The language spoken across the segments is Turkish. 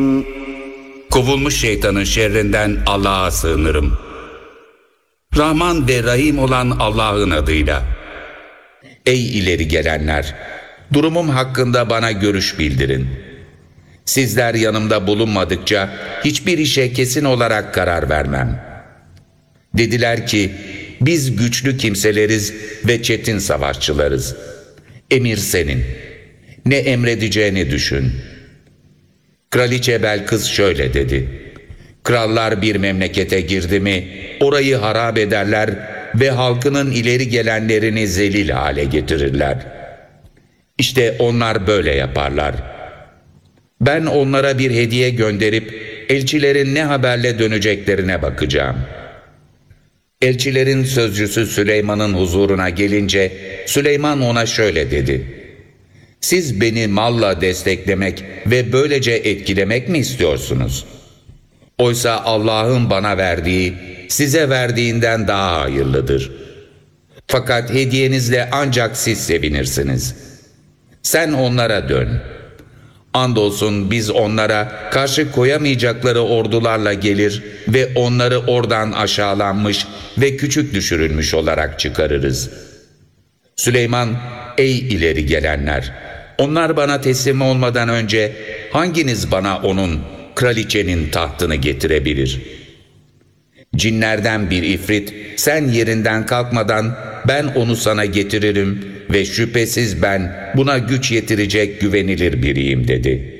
Kovulmuş şeytanın şerrinden Allah'a sığınırım. Rahman ve Rahim olan Allah'ın adıyla. Ey ileri gelenler! Durumum hakkında bana görüş bildirin. Sizler yanımda bulunmadıkça hiçbir işe kesin olarak karar vermem. Dediler ki, biz güçlü kimseleriz ve çetin savaşçılarız. Emir senin. Ne emredeceğini düşün. Kraliçe Belkıs şöyle dedi: krallar bir memlekete girdi mi, orayı harap ederler ve halkının ileri gelenlerini zelil hale getirirler. İşte onlar böyle yaparlar. Ben onlara bir hediye gönderip elçilerin ne haberle döneceklerine bakacağım. Elçilerin sözcüsü Süleyman'ın huzuruna gelince Süleyman ona şöyle dedi: siz beni malla desteklemek ve böylece etkilemek mi istiyorsunuz? Oysa Allah'ın bana verdiği size verdiğinden daha hayırlıdır. Fakat hediyenizle ancak siz sevinirsiniz. Sen onlara dön. Andolsun biz onlara karşı koyamayacakları ordularla gelir ve onları oradan aşağılanmış ve küçük düşürülmüş olarak çıkarırız. Süleyman, ey ileri gelenler! Onlar bana teslim olmadan önce hanginiz bana onun, kraliçenin tahtını getirebilir? Cinlerden bir ifrit, sen yerinden kalkmadan ben onu sana getiririm ve şüphesiz ben buna güç yetirecek güvenilir biriyim dedi.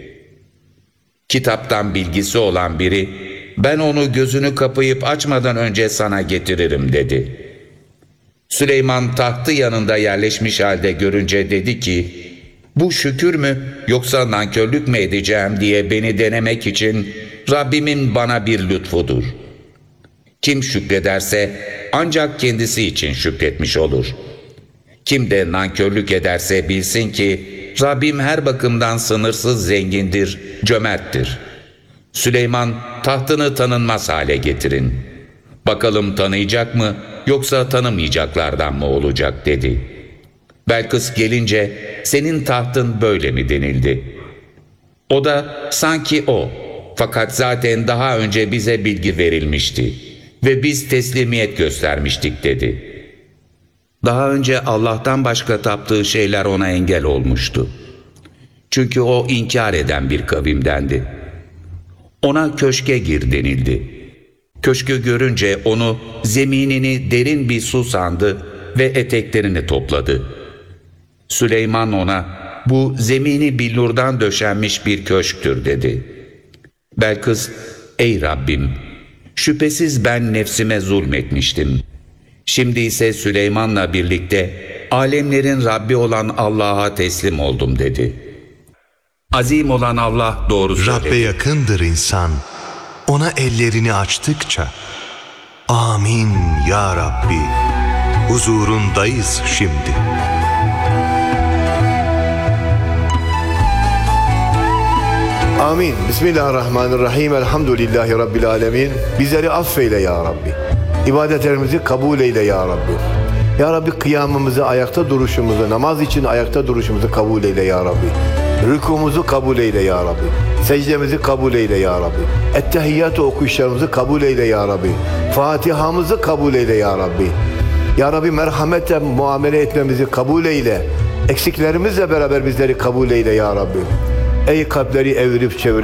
Kitaptan bilgisi olan biri, ben onu gözünü kapayıp açmadan önce sana getiririm dedi. Süleyman tahtı yanında yerleşmiş halde görünce dedi ki, bu şükür mü yoksa nankörlük mü edeceğim diye beni denemek için Rabbimin bana bir lütfudur. Kim şükrederse ancak kendisi için şükretmiş olur. Kim de nankörlük ederse bilsin ki Rabbim her bakımdan sınırsız zengindir, cömerttir. Süleyman, tahtını tanınmaz hale getirin. Bakalım tanıyacak mı yoksa tanımayacaklardan mı olacak dedi. Belkıs gelince senin tahtın böyle mi denildi? O da sanki o, fakat zaten daha önce bize bilgi verilmişti ve biz teslimiyet göstermiştik dedi. Daha önce Allah'tan başka taptığı şeyler ona engel olmuştu. Çünkü o inkar eden bir kavimdendi. Ona köşke gir denildi. Köşkü görünce onu zeminini derin bir su sandı ve eteklerini topladı. Süleyman ona, bu zemini billurdan döşenmiş bir köşktür dedi. Belkıs, ey Rabbim! Şüphesiz ben nefsime zulmetmiştim. Şimdi ise Süleyman'la birlikte alemlerin Rabbi olan Allah'a teslim oldum dedi. Azim olan Allah doğru söyledi. Rabbe yakındır insan, ona ellerini açtıkça. Amin ya Rabbi, huzurundayız şimdi. Amin. Bismillahirrahmanirrahim. Elhamdülillahi Rabbil alemin. Bizleri affeyle ya Rabbi. İbadetlerimizi kabul eyle ya Rabbi. Ya Rabbi, kıyamımızı, ayakta duruşumuzu, namaz için ayakta duruşumuzu kabul eyle ya Rabbi. Rükumuzu kabul eyle ya Rabbi. Secdemizi kabul eyle ya Rabbi. Ettehiyyatü okuyuşlarımızı kabul eyle ya Rabbi. Fatiha'mızı kabul eyle ya Rabbi. Ya Rabbi, merhametle muamele etmemizi kabul eyle. Eksiklerimizle beraber bizleri kabul eyle ya Rabbi. Ey kalpleri evirip çeviren